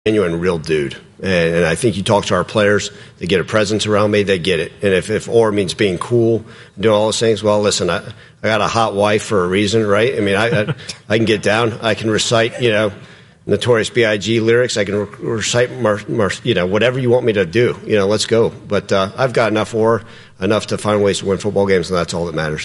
genuine, real dude. And I think you talk to our players, they get a presence around me, they get it. And if or means being cool, doing all those things, well, listen, I got a hot wife for a reason, right? I mean, I can get down. I can recite, Notorious B.I.G. lyrics. I can recite, whatever you want me to do. Let's go. But I've got enough to find ways to win football games, and that's all that matters.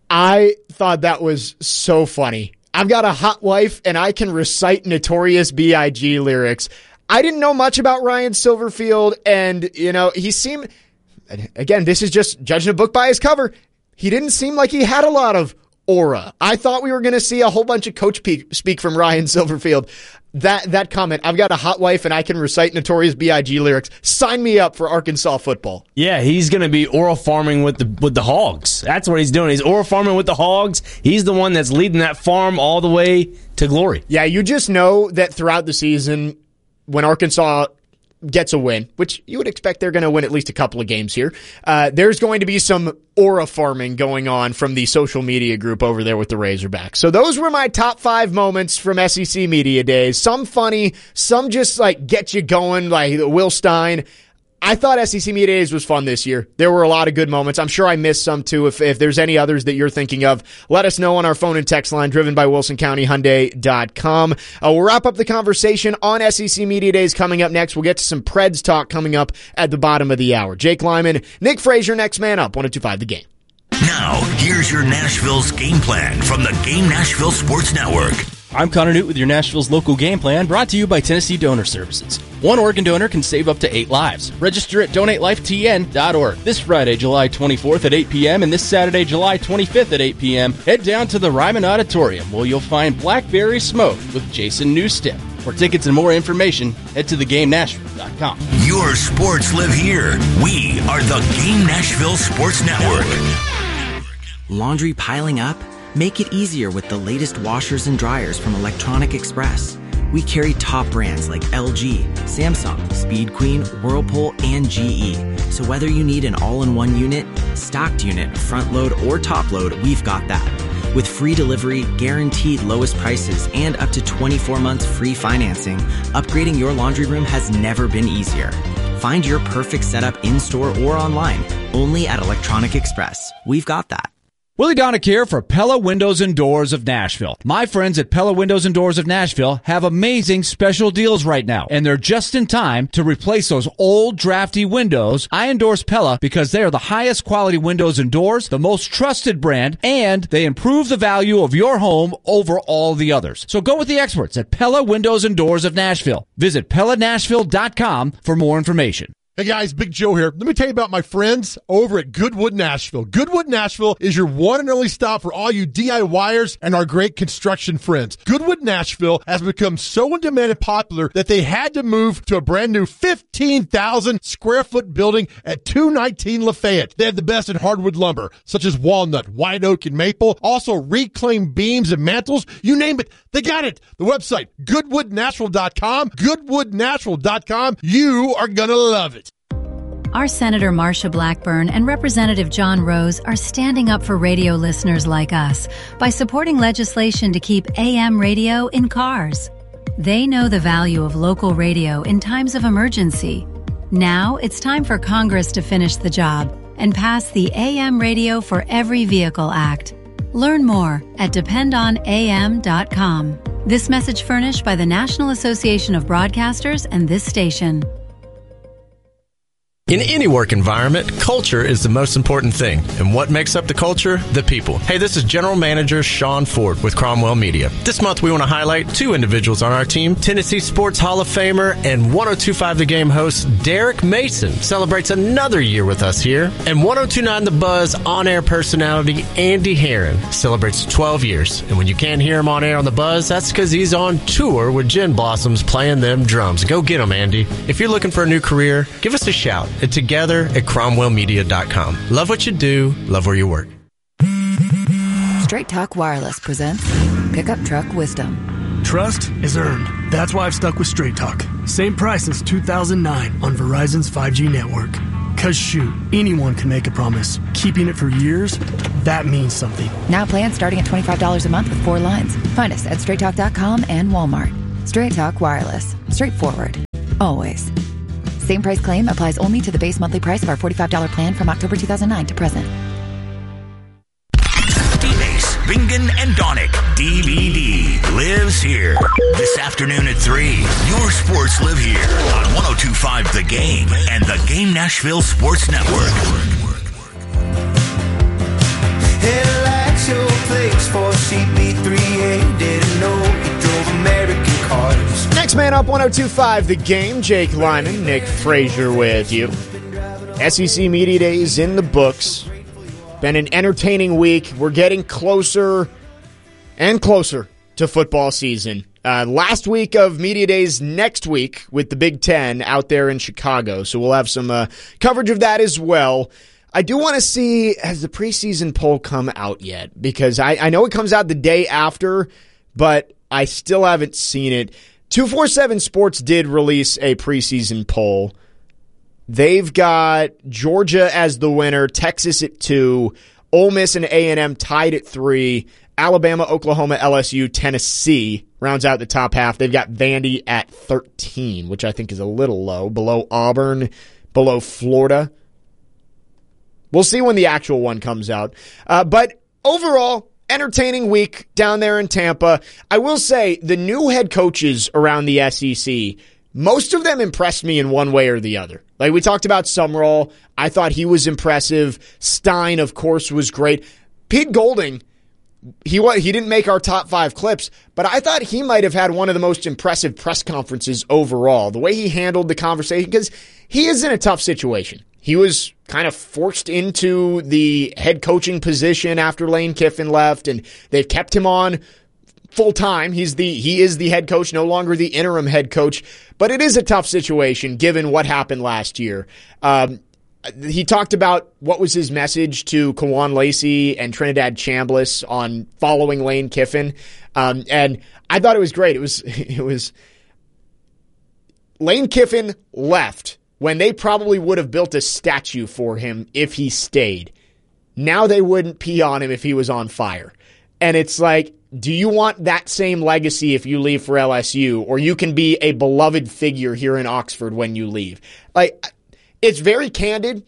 I thought that was so funny. I've got a hot wife, and I can recite Notorious B.I.G. lyrics. I didn't know much about Ryan Silverfield, and, he seemed, again, this is just judging a book by his cover. He didn't seem like he had a lot of aura. I thought we were going to see a whole bunch of coach speak from Ryan Silverfield. That comment, I've got a hot wife and I can recite Notorious B.I.G. lyrics. Sign me up for Arkansas football. Yeah, he's going to be oral farming with the Hogs. That's what he's doing. He's oral farming with the Hogs. He's the one that's leading that farm all the way to glory. Yeah, you just know that throughout the season, when Arkansas gets a win, which you would expect they're going to win at least a couple of games here, there's going to be some aura farming going on from the social media group over there with the Razorbacks. So those were my top 5 moments from SEC Media Days. Some funny, some just get you going, like Will Stein. I thought SEC Media Days was fun this year. There were a lot of good moments. I'm sure I missed some too. If there's any others that you're thinking of, let us know on our phone and text line driven by WilsonCountyHyundai.com. We'll wrap up the conversation on SEC Media Days coming up next. We'll get to some Preds talk coming up at the bottom of the hour. Jake Lyman, Nick Frazier, next man up, 102.5 The Game. Now, here's your Nashville's game plan from the Game Nashville Sports Network. I'm Connor Newt with your Nashville's local game plan, brought to you by Tennessee Donor Services. One organ donor can save up to 8 lives. Register at donatelifetn.org. This Friday, July 24th at 8 p.m. and this Saturday, July 25th at 8 p.m., head down to the Ryman Auditorium where you'll find Blackberry Smoke with Jason Newsted. For tickets and more information, head to theGameNashville.com. Your sports live here. We are the Game Nashville Sports Network. Laundry piling up? Make it easier with the latest washers and dryers from Electronic Express. We carry top brands like LG, Samsung, Speed Queen, Whirlpool, and GE. So whether you need an all-in-one unit, stocked unit, front load, or top load, we've got that. With free delivery, guaranteed lowest prices, and up to 24 months free financing, upgrading your laundry room has never been easier. Find your perfect setup in-store or online, only at Electronic Express. We've got that. Willie Donick here for Pella Windows and Doors of Nashville. My friends at Pella Windows and Doors of Nashville have amazing special deals right now, and they're just in time to replace those old drafty windows. I endorse Pella because they are the highest quality windows and doors, the most trusted brand, and they improve the value of your home over all the others. So go with the experts at Pella Windows and Doors of Nashville. Visit PellaNashville.com for more information. Hey guys, Big Joe here. Let me tell you about my friends over at Goodwood Nashville. Goodwood Nashville is your one and only stop for all you DIYers and our great construction friends. Goodwood Nashville has become so in demand and popular that they had to move to a brand new 15,000 square foot building at 219 Lafayette. They have the best in hardwood lumber, such as walnut, white oak, and maple. Also reclaimed beams and mantles. You name it, they got it. The website, goodwoodnashville.com. Goodwoodnashville.com. You are going to love it. Our Senator Marsha Blackburn and Representative John Rose are standing up for radio listeners like us by supporting legislation to keep AM radio in cars. They know the value of local radio in times of emergency. Now it's time for Congress to finish the job and pass the AM Radio for Every Vehicle Act. Learn more at dependonam.com. This message furnished by the National Association of Broadcasters and this station. In any work environment, culture is the most important thing. And what makes up the culture? The people. Hey, this is General Manager Sean Ford with Cromwell Media. This month we want to highlight 2 individuals on our team. Tennessee Sports Hall of Famer and 102.5 The Game host Derek Mason celebrates another year with us here. And 102.9 The Buzz on-air personality Andy Herron celebrates 12 years. And when you can't hear him on air on The Buzz, that's because he's on tour with Gin Blossoms playing them drums. Go get him, Andy. If you're looking for a new career, give us a shout. And together at cromwellmedia.com. Love what you do, love where you work. Straight Talk Wireless presents Pickup Truck Wisdom. Trust is earned. That's why I've stuck with Straight Talk. Same price since 2009 on Verizon's 5G network. Cause shoot, anyone can make a promise. Keeping it for years, that means something. Now plans starting at $25 a month with 4 lines. Find us at straighttalk.com and Walmart. Straight Talk Wireless. Straightforward. Always. Same price claim applies only to the base monthly price of our $45 plan from October 2009 to present. Ace, Bingen, and Donick. DVD lives here. This afternoon at 3. Your sports live here on 102.5 The Game and the Game Nashville Sports Network. Next man up, 102.5 The Game. Jake Lyman, Nick Frazier with you. SEC Media Days in the books. Been an entertaining week. We're getting closer and closer to football season. Last week of Media Days next week with the Big Ten out there in Chicago. So we'll have some coverage of that as well. I do want to see, has the preseason poll come out yet? Because I know it comes out the day after, but I still haven't seen it. 247 Sports did release a preseason poll. They've got Georgia as the winner, Texas at 2, Ole Miss and A&M tied at 3, Alabama, Oklahoma, LSU, Tennessee rounds out the top half. They've got Vandy at 13, which I think is a little low, below Auburn, below Florida. We'll see when the actual one comes out. But overall, entertaining week down there in Tampa. I will say the new head coaches around the SEC, most of them impressed me in one way or the other. Like we talked about Summerall. I thought he was impressive. Stein, of course, was great. Pete Golding, he didn't make our top 5 clips, but I thought he might have had one of the most impressive press conferences overall. The way he handled the conversation, because he is in a tough situation. He was kind of forced into the head coaching position after Lane Kiffin left, and they've kept him on full time. He is the head coach, no longer the interim head coach, but it is a tough situation given what happened last year. He talked about what was his message to Kawan Lacey and Trinidad Chambliss on following Lane Kiffin, and I thought it was great. It was Lane Kiffin left when they probably would have built a statue for him if he stayed. Now they wouldn't pee on him if he was on fire. And it's like, do you want that same legacy if you leave for LSU, or you can be a beloved figure here in Oxford when you leave? Like, it's very candid.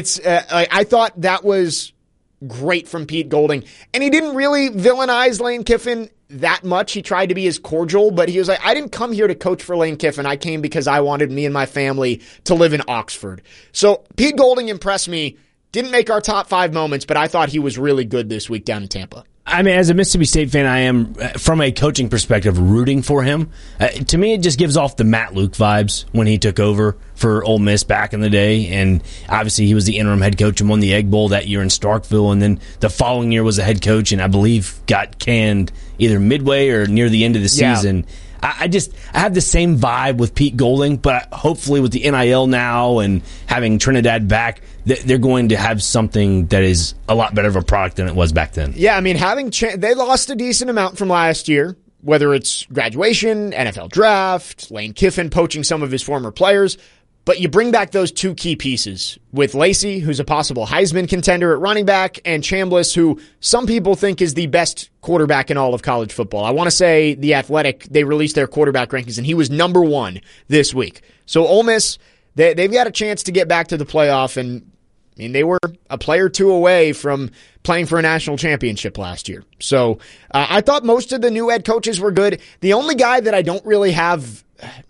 I thought that was great from Pete Golding. And he didn't really villainize Lane Kiffin that much. He tried to be as cordial, but he was like, I didn't come here to coach for Lane Kiffin. I came because I wanted me and my family to live in Oxford. So Pete Golding impressed me. Didn't make our top 5 moments, but I thought he was really good this week down in Tampa. I mean, as a Mississippi State fan, I am, from a coaching perspective, rooting for him. To me, it just gives off the Matt Luke vibes when he took over for Ole Miss back in the day. And obviously, he was the interim head coach and won the Egg Bowl that year in Starkville. And then the following year was a head coach and I believe got canned either midway or near the end of the season. Yeah. I have the same vibe with Pete Golding, but hopefully with the NIL now and having Trinidad back, they're going to have something that is a lot better of a product than it was back then. Yeah, I mean, they lost a decent amount from last year, whether it's graduation, NFL draft, Lane Kiffin poaching some of his former players. But you bring back those 2 key pieces with Lacey, who's a possible Heisman contender at running back, and Chambliss, who some people think is the best quarterback in all of college football. I want to say The Athletic, they released their quarterback rankings, and he was number 1 this week. So Ole Miss, they've got a chance to get back to the playoff, and I mean, they were a player or 2 away from playing for a national championship last year. So I thought most of the new head coaches were good. The only guy that I don't really have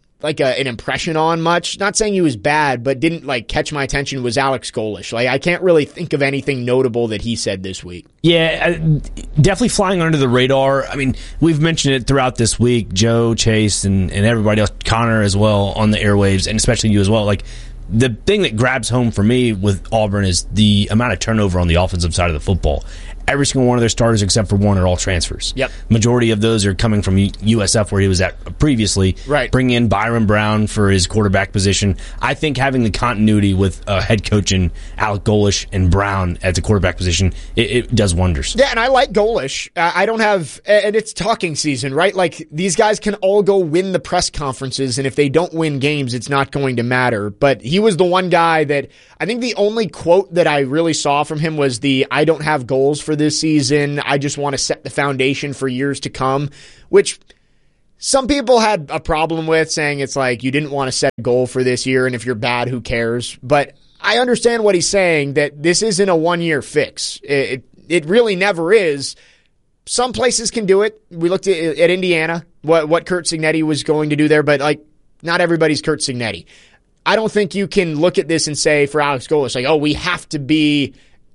an impression on much, not saying he was bad, but didn't catch my attention, was Alex Golesh. I can't really think of anything notable that he said this week. Yeah, definitely flying under the radar. I mean, we've mentioned it throughout this week, Joe, Chase, and everybody else, Connor as well on the airwaves, and especially you as well. The thing that grabs home for me with Auburn is the amount of turnover on the offensive side of the football. Every single one of their starters except for one are all transfers. Yep. Majority of those are coming from USF where he was at previously. Right. Bring in Byron Brown for his quarterback position. I think having the continuity with head coach and Alec Golesh and Brown at the quarterback position, it does wonders. Yeah, and I like Golesh. I don't have, and it's talking season, right? These guys can all go win the press conferences, and if they don't win games, it's not going to matter. But he was the one guy that, I think the only quote that I really saw from him was I don't have goals for this season. I just want to set the foundation for years to come, which some people had a problem with, saying it's like you didn't want to set a goal for this year, and if you're bad, who cares? But I understand what he's saying, that this isn't a one-year fix. It really never is. Some places can do it. We looked at Indiana, what Curt Cignetti was going to do there, but like not everybody's Curt Cignetti. I don't think you can look at this and say for Alex Golesh, like, oh, we have to be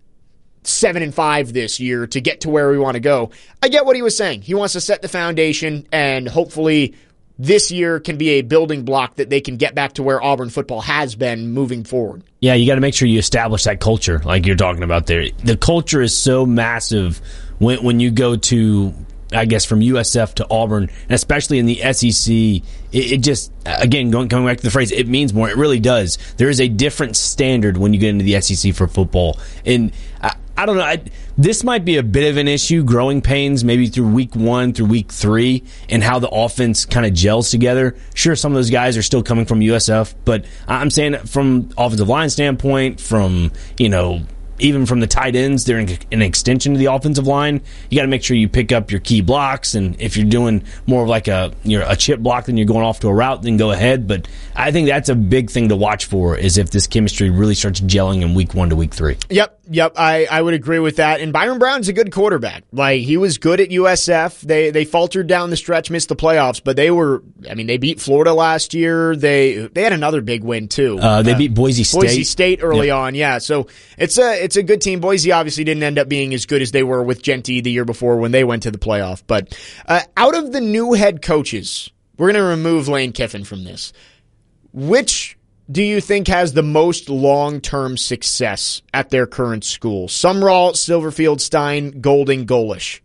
7-5 this year to get to where we want to go. I get what he was saying. He wants to set the foundation, and hopefully this year can be a building block that they can get back to where Auburn football has been moving forward. Yeah, you got to make sure you establish that culture like you're talking about there. The culture is so massive when you go to, I guess, from USF to Auburn, and especially in the SEC, it just, again, coming back to the phrase, it means more. It really does. There is a different standard when you get into the SEC for football. And I don't know, this might be a bit of an issue, growing pains, maybe through week 1 through week 3, and how the offense kind of gels together. Sure, some of those guys are still coming from USF, but I'm saying from offensive line standpoint, from, even from the tight ends, they're an extension to the offensive line. You got to make sure you pick up your key blocks, and if you're doing more of like a chip block, then you're going off to a route, then go ahead. But I think that's a big thing to watch for, is if this chemistry really starts gelling in week 1 to week 3. Yep, I would agree with that. And Byron Brown's a good quarterback. Like, he was good at USF. They faltered down the stretch, missed the playoffs, but they beat Florida last year. They had another big win too. They beat Boise State. Boise State early on, yeah. So it's a good team. Boise obviously didn't end up being as good as they were with Genty the year before when they went to the playoff. But out of the new head coaches, we're going to remove Lane Kiffin from this. Which do you think has the most long-term success at their current school? Sumrall, Silverfield, Stein, Golding, Golesh.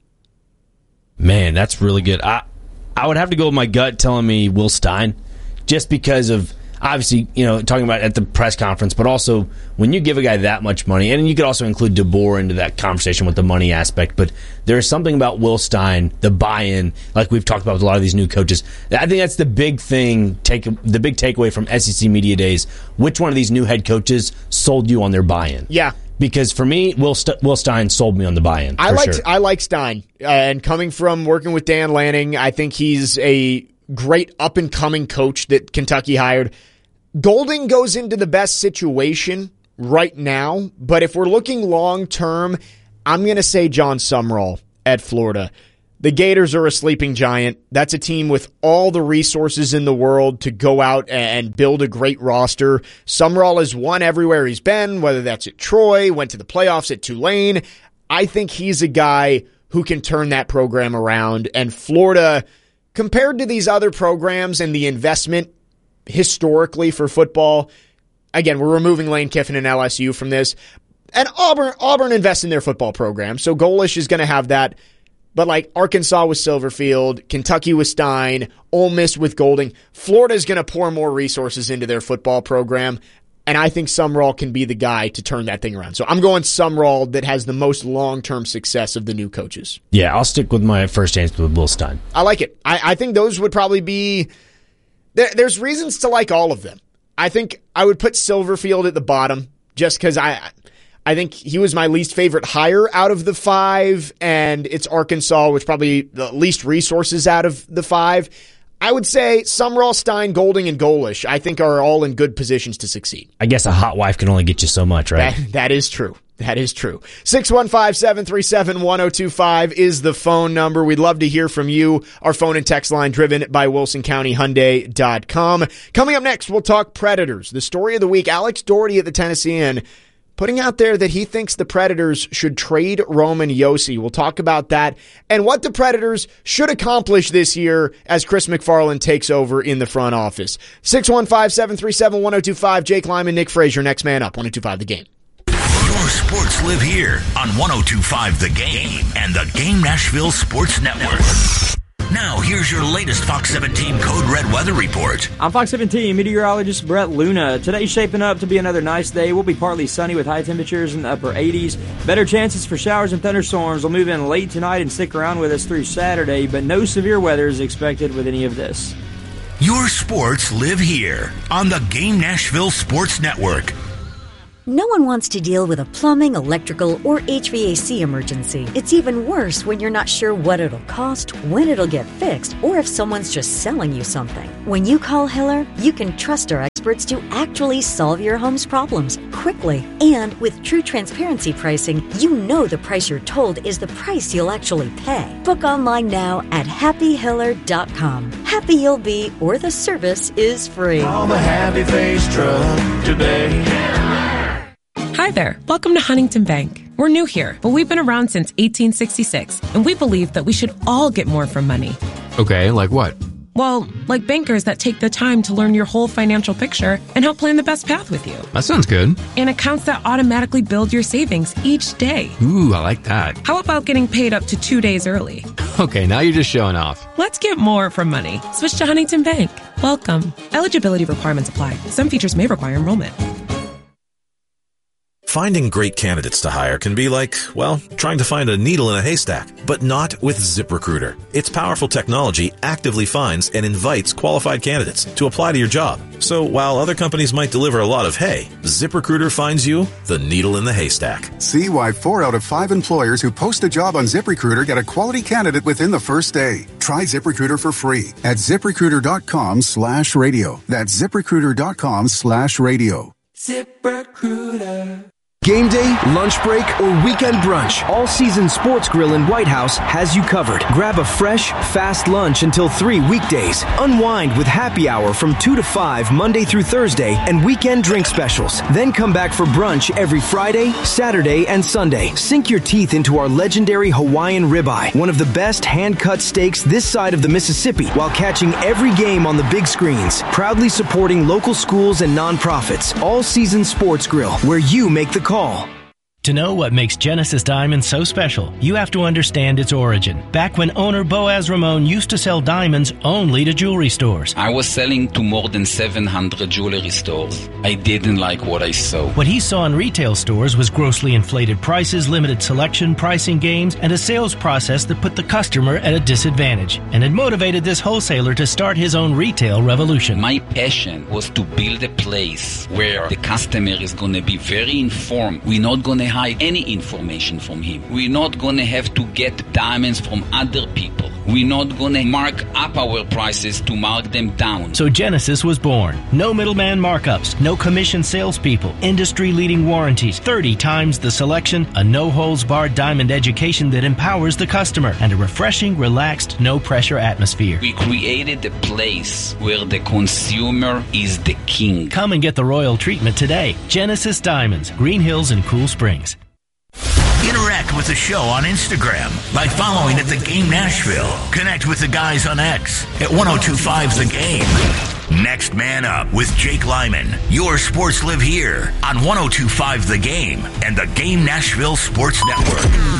Man, that's really good. I would have to go with my gut telling me Will Stein, just because of, obviously, talking about at the press conference, but also when you give a guy that much money, and you could also include DeBoer into that conversation with the money aspect, but there's something about Will Stein, the buy-in, like we've talked about with a lot of these new coaches. I think that's the big thing, the big takeaway from SEC Media Days. Which one of these new head coaches sold you on their buy-in? Yeah. Because for me, Will Stein sold me on the buy-in. I like Stein, and coming from working with Dan Lanning, I think he's a great up-and-coming coach that Kentucky hired. Golding goes into the best situation right now, but if we're looking long-term, I'm going to say John Sumrall at Florida. The Gators are a sleeping giant. That's a team with all the resources in the world to go out and build a great roster. Sumrall has won everywhere he's been, whether that's at Troy, went to the playoffs at Tulane. I think he's a guy who can turn that program around. And Florida, compared to these other programs and the investment historically for football, again, we're removing Lane Kiffin and LSU from this. And Auburn invests in their football program, so Golesh is going to have that. But like Arkansas with Silverfield, Kentucky with Stein, Ole Miss with Golding, Florida is going to pour more resources into their football program, and I think Sumrall can be the guy to turn that thing around. So I'm going Sumrall, that has the most long-term success of the new coaches. Yeah, I'll stick with my first chance with Will Stein. I like it. I think those would probably be... There's reasons to like all of them. I think I would put Silverfield at the bottom just because I think he was my least favorite hire out of the 5, and it's Arkansas, which probably the least resources out of the 5. I would say Sumrall, Stein, Golding, and Golesh, I think, are all in good positions to succeed. I guess a hot wife can only get you so much, right? That is true. That is true. 615-737-1025 is the phone number. We'd love to hear from you. Our phone and text line driven by WilsonCountyHyundai.com. Coming up next, we'll talk Predators. The story of the week, Alex Doherty at the Tennessean putting out there that he thinks the Predators should trade Roman Josi. We'll talk about that and what the Predators should accomplish this year as Chris McFarland takes over in the front office. 615-737-1025. Jake Lyman, Nick Frazier, next man up. 102.5 The Game. Your sports live here on 102.5 The Game and the Game Nashville Sports Network. Now, here's your latest Fox 17 Code Red weather report. I'm Fox 17 meteorologist Brett Luna. Today's shaping up to be another nice day. We'll be partly sunny with high temperatures in the upper 80s. Better chances for showers and thunderstorms will move in late tonight and stick around with us through Saturday, but no severe weather is expected with any of this. Your sports live here on the Game Nashville Sports Network. No one wants to deal with a plumbing, electrical, or HVAC emergency. It's even worse when you're not sure what it'll cost, when it'll get fixed, or if someone's just selling you something. When you call Hiller, you can trust our experts to actually solve your home's problems quickly. And with true transparency pricing, you know the price you're told is the price you'll actually pay. Book online now at happyhiller.com. Happy you'll be, or the service is free. Call the Happy Face Truck today. Hi there. Welcome to Huntington Bank. We're new here, but we've been around since 1866, and we believe that we should all get more from money. Okay, like what? Well, like bankers that take the time to learn your whole financial picture and help plan the best path with you. That sounds good. And accounts that automatically build your savings each day. Ooh, I like that. How about getting paid up to 2 days early? Okay, now you're just showing off. Let's get more from money. Switch to Huntington Bank. Welcome. Eligibility requirements apply. Some features may require enrollment. Finding great candidates to hire can be like, well, trying to find a needle in a haystack, but not with ZipRecruiter. Its powerful technology actively finds and invites qualified candidates to apply to your job. So while other companies might deliver a lot of hay, ZipRecruiter finds you the needle in the haystack. See why 4 out of 5 employers who post a job on ZipRecruiter get a quality candidate within the first day. Try ZipRecruiter for free at ZipRecruiter.com/radio. That's ZipRecruiter.com/radio. ZipRecruiter. Game day, lunch break, or weekend brunch, All Season Sports Grill in White House has you covered. Grab a fresh, fast lunch until 3 weekdays. Unwind with happy hour from 2 to 5 Monday through Thursday and weekend drink specials. Then come back for brunch every Friday, Saturday, and Sunday. Sink your teeth into our legendary Hawaiian ribeye, one of the best hand-cut steaks this side of the Mississippi, while catching every game on the big screens. Proudly supporting local schools and nonprofits. All Season Sports Grill, where you make the call. To know what makes Genesis Diamonds so special, you have to understand its origin. Back when owner Boaz Ramon used to sell diamonds only to jewelry stores. I was selling to more than 700 jewelry stores. I didn't like what I saw. What he saw in retail stores was grossly inflated prices, limited selection, pricing games, and a sales process that put the customer at a disadvantage, and it motivated this wholesaler to start his own retail revolution. My passion was to build a place where the customer is going to be very informed. We're not going to hide any information from him. We're not going to have to get diamonds from other people. We're not going to mark up our prices to mark them down. So Genesis was born. No middleman markups, no commission salespeople, industry-leading warranties, 30 times the selection, a no-holds-barred diamond education that empowers the customer, and a refreshing, relaxed, no-pressure atmosphere. We created a place where the consumer is the king. Come and get the royal treatment today. Genesis Diamonds, Green Hills and Cool Springs. Interact with the show on Instagram by following at The Game Nashville. Connect with the guys on X at 1025 The Game. Next Man Up with Jake Lyman. Your sports live here on 1025 The Game and the Game Nashville Sports Network.